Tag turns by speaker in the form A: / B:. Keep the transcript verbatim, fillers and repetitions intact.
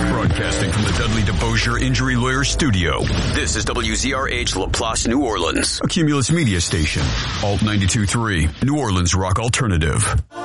A: Broadcasting from the Dudley DeBosier Injury Lawyer Studio, this is W Z R H LaPlace, New Orleans, a Cumulus media station. Alt ninety-two point three, New Orleans Rock Alternative.